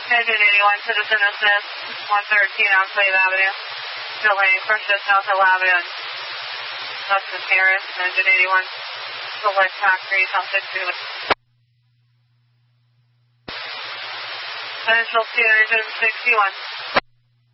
Engine 81, Citizen Assist, 113 on Slave Avenue. Delaying for shift South Hill Avenue and Hudson Terrace. Engine 81, select factory, South 60. Potential 2, Engine 61.